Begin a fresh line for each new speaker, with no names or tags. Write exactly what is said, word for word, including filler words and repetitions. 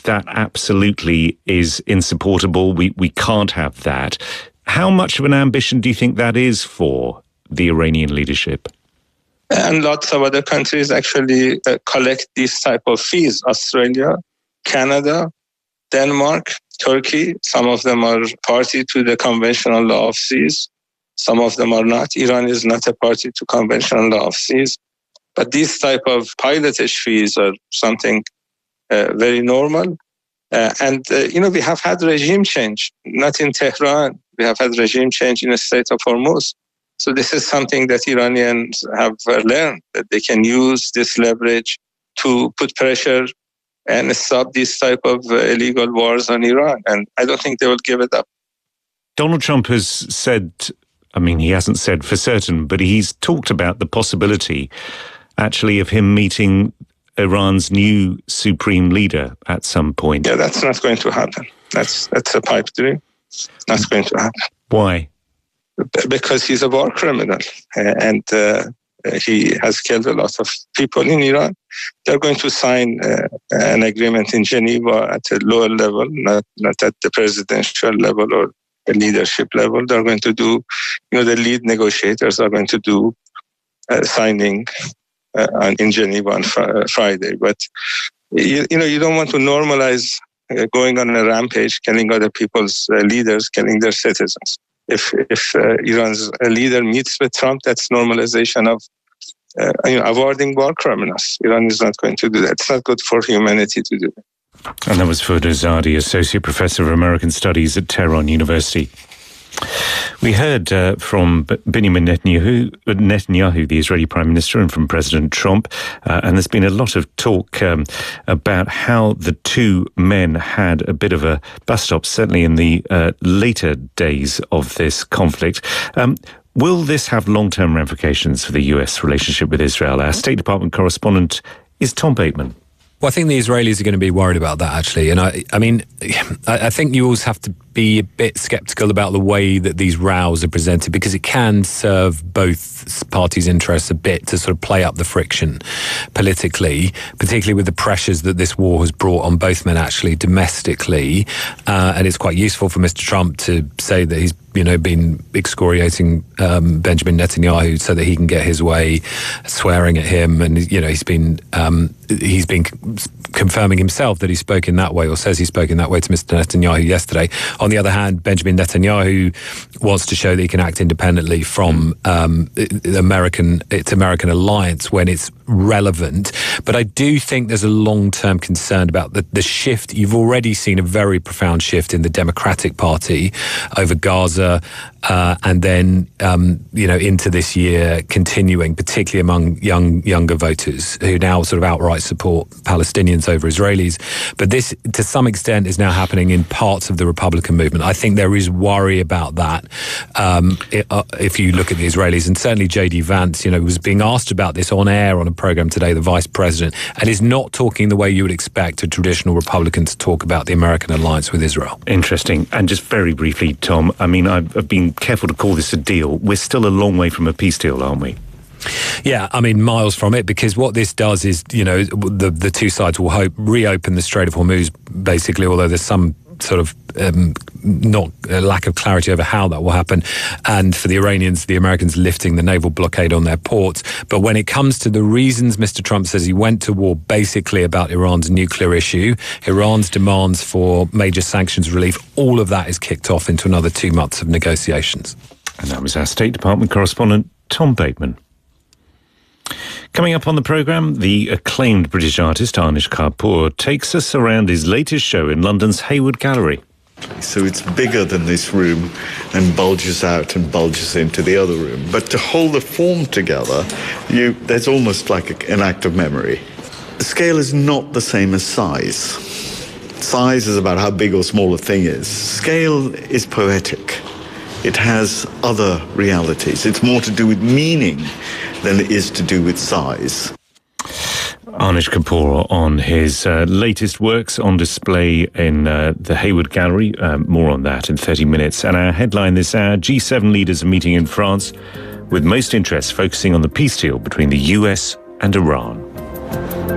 that absolutely is insupportable. We, we can't have that. How much of an ambition do you think that is for the Iranian leadership?
And lots of other countries actually uh, collect these type of fees. Australia, Canada, Denmark, Turkey. Some of them are party to the conventional law of seas. Some of them are not. Iran is not a party to conventional law of seas. But these type of pilotage fees are something uh, very normal. Uh, and, uh, you know, we have had regime change, not in Tehran. We have had regime change in the Strait of Hormuz. So this is something that Iranians have learned, that they can use this leverage to put pressure and stop these type of illegal wars on Iran. And I don't think they will give it up.
Donald Trump has said, I mean, he hasn't said for certain, but he's talked about the possibility, actually, of him meeting Iran's new supreme leader at some point.
Yeah, that's not going to happen. That's, that's a pipe dream. Not going to happen.
Why?
Because he's a war criminal and uh, he has killed a lot of people in Iran. They're going to sign uh, an agreement in Geneva at a lower level, not, not at the presidential level or the leadership level. They're going to do, you know, the lead negotiators are going to do uh, signing uh, on, in Geneva on fr- Friday. But, you, you know, you don't want to normalize uh, going on a rampage, killing other people's uh, leaders, killing their citizens. If if uh, Iran's leader meets with Trump, that's normalization of uh, you know, awarding war criminals. Iran is not going to do that. It's not good for humanity to do that.
And that was Fouad Zadi, Associate Professor of American Studies at Tehran University. We heard uh, from Benjamin Netanyahu, Netanyahu, the Israeli Prime Minister, and from President Trump, uh, and there's been a lot of talk um, about how the two men had a bit of a bust-up, certainly in the uh, later days of this conflict. Um, will this have long-term ramifications for the U S relationship with Israel? Our State Department correspondent is Tom Bateman.
Well, I think the Israelis are going to be worried about that, actually. And I, I mean, I, I think you always have to be a bit sceptical about the way that these rows are presented, because it can serve both parties' interests a bit to sort of play up the friction politically, particularly with the pressures that this war has brought on both men, actually, domestically. Uh, and it's quite useful for Mister Trump to say that he's, you know, been excoriating um, Benjamin Netanyahu so that he can get his way, swearing at him. And, you know, he's been um, he's been confirming himself that he spoke in that way, or says he spoke in that way to Mister Netanyahu yesterday. On the other hand, Benjamin Netanyahu wants to show that he can act independently from um, American its American alliance when it's relevant. But I do think there's a long-term concern about the, the shift. You've already seen a very profound shift in the Democratic Party over Gaza, uh, and then um, you know, into this year continuing, particularly among young younger voters who now sort of outright support Palestinians over Israelis. But this, to some extent, is now happening in parts of the Republican movement. I think there is worry about that um, it, uh, if you look at the Israelis, and certainly J D Vance, you know, was being asked about this on air on a program today, the vice president, and is not talking the way you would expect a traditional Republican to talk about the American alliance with Israel.
Interesting. And just very briefly, Tom, I mean, I've, I've been careful to call this a deal. We're still a long way from a peace deal, aren't we?
Yeah, I mean, miles from it, because what this does is, you know, the the two sides will hope reopen the Strait of Hormuz, basically, although there's some sort of um, not a lack of clarity over how that will happen. And for the Iranians, the Americans lifting the naval blockade on their ports. But when it comes to the reasons Mister Trump says he went to war basically about Iran's nuclear issue, Iran's demands for major sanctions relief, all of that is kicked off into another two months of negotiations.
And that was our State Department correspondent, Tom Bateman. Coming up on the programme, the acclaimed British artist Anish Kapoor takes us around his latest show in London's Hayward Gallery.
So it's bigger than this room and bulges out and bulges into the other room. But to hold the form together, you there's almost like a, an act of memory. Scale is not the same as size. Size is about how big or small a thing is. Scale is poetic. It has other realities. It's more to do with meaning than it is to do with size.
Anish Kapoor on his uh, latest works on display in uh, the Hayward Gallery. Um, more on that in thirty minutes. And our headline this hour, G seven leaders are meeting in France, with most interest focusing on the peace deal between the U S and Iran.